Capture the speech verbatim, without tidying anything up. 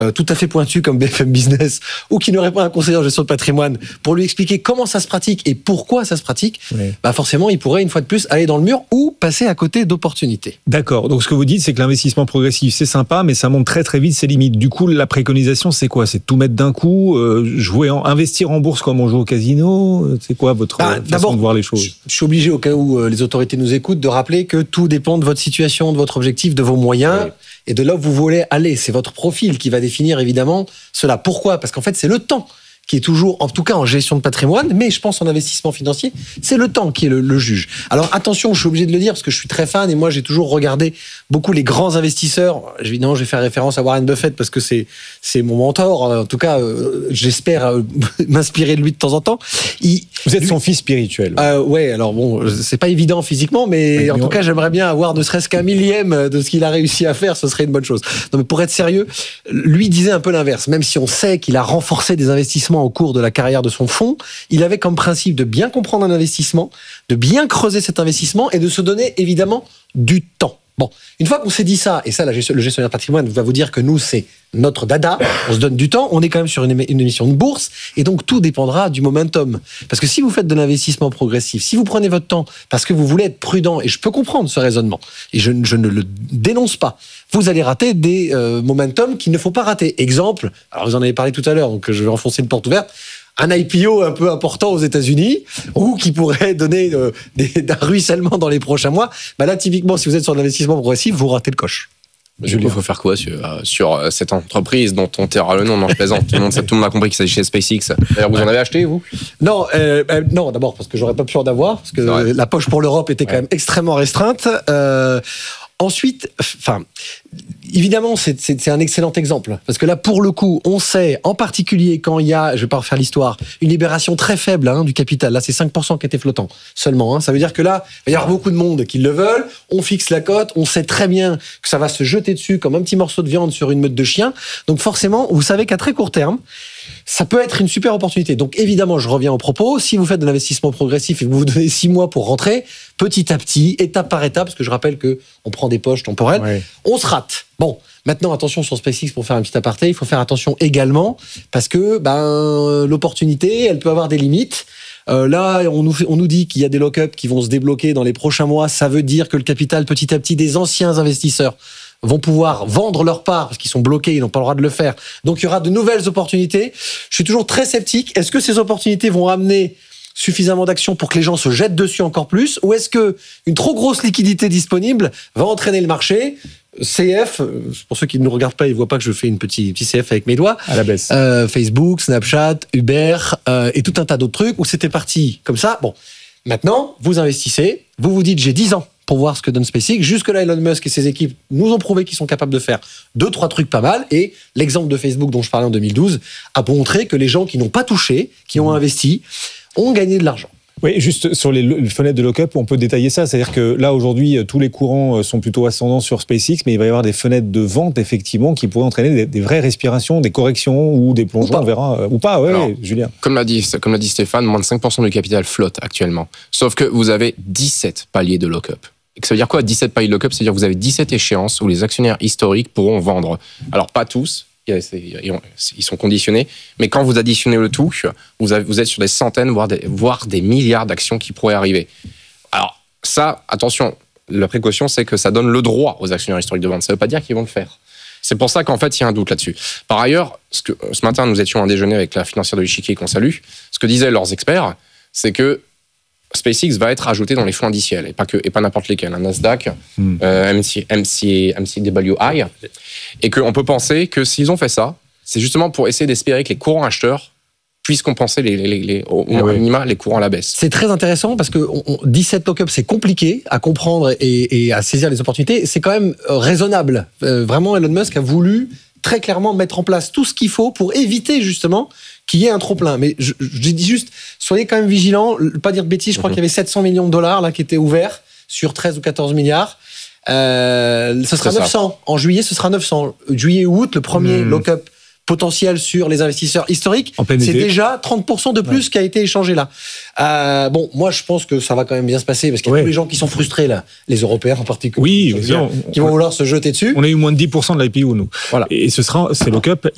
euh, tout à fait pointu comme B F M Business ou qui n'aurait pas un conseiller en gestion de patrimoine pour lui expliquer comment ça se pratique et pourquoi ça se pratique, oui. bah forcément, il pourrait une fois de plus aller dans le mur ou passer à côté d'opportunités. D'accord. Donc, ce que vous dites, c'est que l'investissement progressif, c'est sympa, mais ça monte très, très vite ses limites. Du coup, la préconisation, c'est quoi ? C'est de tout mettre d'un coup, euh, jouer en, investir en bourse comme on joue au casino ? C'est quoi votre bah, façon d'abord, de voir les choses ? Je suis obligé, au cas où euh, les autorités nous écoutent, de rappeler que tout dépend de votre situation, de votre objectif, de vos moyens. Oui. Et de là où vous voulez aller, c'est votre profil qui va définir évidemment cela. Pourquoi ? Parce qu'en fait, c'est le temps qui est toujours, en tout cas en gestion de patrimoine, mais je pense en investissement financier, c'est le temps qui est le, le juge. Alors attention, je suis obligé de le dire parce que je suis très fan et moi j'ai toujours regardé beaucoup les grands investisseurs. Évidemment, je vais faire référence à Warren Buffett parce que c'est c'est mon mentor. En tout cas, euh, j'espère euh, m'inspirer de lui de temps en temps. Il, Vous êtes lui, son fils spirituel. Euh, ouais, alors bon, c'est pas évident physiquement, mais oui, en tout cas, j'aimerais bien avoir ne serait-ce qu'un millième de ce qu'il a réussi à faire. Ce serait une bonne chose. Non, mais pour être sérieux, lui disait un peu l'inverse. Même si on sait qu'il a renforcé des investissements au cours de la carrière de son fonds, il avait comme principe de bien comprendre un investissement, de bien creuser cet investissement et de se donner évidemment du temps. Bon, une fois qu'on s'est dit ça, et ça, le gestionnaire de patrimoine va vous dire que nous, c'est notre dada, on se donne du temps, on est quand même sur une, une émission de bourse, et donc tout dépendra du momentum. Parce que si vous faites de l'investissement progressif, si vous prenez votre temps parce que vous voulez être prudent, et je peux comprendre ce raisonnement, et je, je ne le dénonce pas, vous allez rater des euh, momentum qu'il ne faut pas rater. Exemple, alors vous en avez parlé tout à l'heure, donc je vais enfoncer une porte ouverte, un I P O un peu important aux États-Unis ou qui pourrait donner euh, des, d'un ruissellement dans les prochains mois, bah là, typiquement, si vous êtes sur l'investissement progressif, vous ratez le coche. Il faut faire quoi sur, euh, sur cette entreprise dont on taira le nom? Non, je plaisante. Tout le monde, tout le monde a compris qu'il s'agissait de SpaceX. D'ailleurs, vous en avez acheté, vous? Non, euh, euh, non, d'abord parce que j'aurais pas pu en avoir, parce que la poche pour l'Europe était quand ouais. même extrêmement restreinte. Euh, Ensuite, enfin, évidemment, c'est, c'est, c'est un excellent exemple. Parce que là, pour le coup, on sait, en particulier quand il y a, je vais pas refaire l'histoire, une libération très faible hein, du capital. Là, c'est cinq pour cent qui était flottant seulement. Hein. Ça veut dire que là, il va y avoir beaucoup de monde qui le veulent. On fixe la cote. On sait très bien que ça va se jeter dessus comme un petit morceau de viande sur une meute de chiens. Donc forcément, vous savez qu'à très court terme, ça peut être une super opportunité. Donc évidemment, je reviens au propos. Si vous faites de l'investissement progressif et que vous vous donnez six mois pour rentrer, petit à petit, étape par étape, parce que je rappelle que on prend des poches temporelles, ouais. on se rate. Bon, maintenant attention sur SpaceX pour faire un petit aparté, il faut faire attention également parce que ben l'opportunité, elle peut avoir des limites. Euh, là, on nous, fait, on nous dit qu'il y a des lock-up qui vont se débloquer dans les prochains mois. Ça veut dire que le capital, petit à petit, des anciens investisseurs vont pouvoir vendre leur part parce qu'ils sont bloqués, ils n'ont pas le droit de le faire. Donc, il y aura de nouvelles opportunités. Je suis toujours très sceptique. Est-ce que ces opportunités vont amener suffisamment d'actions pour que les gens se jettent dessus encore plus? Ou est-ce que une trop grosse liquidité disponible va entraîner le marché? C F, pour ceux qui ne nous regardent pas, ils voient pas que je fais une petite petit C F avec mes doigts. À la baisse. Euh, Facebook, Snapchat, Uber euh, et tout un tas d'autres trucs où c'était parti comme ça. Bon, maintenant, vous investissez, vous vous dites j'ai dix ans pour voir ce que donne SpaceX. Jusque-là, Elon Musk et ses équipes nous ont prouvé qu'ils sont capables de faire deux, trois trucs pas mal. Et l'exemple de Facebook dont je parlais en deux mille douze a montré que les gens qui n'ont pas touché, qui ont investi, ont gagné de l'argent. Oui, juste sur les, les fenêtres de lock-up, on peut détailler ça. C'est-à-dire que là, aujourd'hui, tous les courants sont plutôt ascendants sur SpaceX, mais il va y avoir des fenêtres de vente, effectivement, qui pourraient entraîner des, des vraies respirations, des corrections ou des plongeons, on verra. Ou pas, ouais, ouais, Julien. Comme l'a dit, comme l'a dit Stéphane, moins de cinq pour cent du capital flotte actuellement. Sauf que vous avez dix-sept paliers de lock-up. Et ça veut dire quoi, dix-sept paliers de lock-up? C'est-à-dire que vous avez dix-sept échéances où les actionnaires historiques pourront vendre. Alors, pas tous. Ils sont conditionnés, mais quand vous additionnez le tout, vous, avez, vous êtes sur des centaines, voire des, voire des milliards d'actions qui pourraient arriver. Alors ça, attention, la précaution, c'est que ça donne le droit aux actionnaires historiques de vendre. Ça ne veut pas dire qu'ils vont le faire. C'est pour ça qu'en fait, il y a un doute là-dessus. Par ailleurs, ce, que, ce matin, nous étions à un déjeuner avec la financière de l'échiquier qu'on salue. Ce que disaient leurs experts, c'est que SpaceX va être ajouté dans les fonds indiciels, et pas, que, et pas n'importe lesquels, un Nasdaq, mm. euh, M C, M C, M C W I, et qu'on peut penser que s'ils ont fait ça, c'est justement pour essayer d'espérer que les courants acheteurs puissent compenser les, les, les, les, au ah oui. minima les courants à la baisse. C'est très intéressant parce que on, on, dix-sept lock-up, c'est compliqué à comprendre et, et à saisir les opportunités. C'est quand même raisonnable. Euh, vraiment, Elon Musk a voulu très clairement mettre en place tout ce qu'il faut pour éviter justement qu'il y ait un trop-plein. Mais je, je dis juste, soyez quand même vigilants, pas dire de bêtises, je crois mm-hmm. qu'il y avait sept cents millions de dollars là, qui étaient ouverts sur treize ou quatorze milliards. Euh, ce sera neuf cents. En juillet, ce sera neuf cents. Juillet ou août, le premier mmh. lock-up potentiel sur les investisseurs historiques, c'est été. déjà trente pour cent de plus ouais. qui a été échangé là. Euh, bon, moi je pense que ça va quand même bien se passer parce qu'il y a ouais. tous les gens qui sont frustrés là, les Européens en particulier, oui, qui, vont, on, qui vont vouloir se jeter dessus. On a eu moins de dix pour cent de l'I P O nous. Voilà. Et ce sera ces lock-up.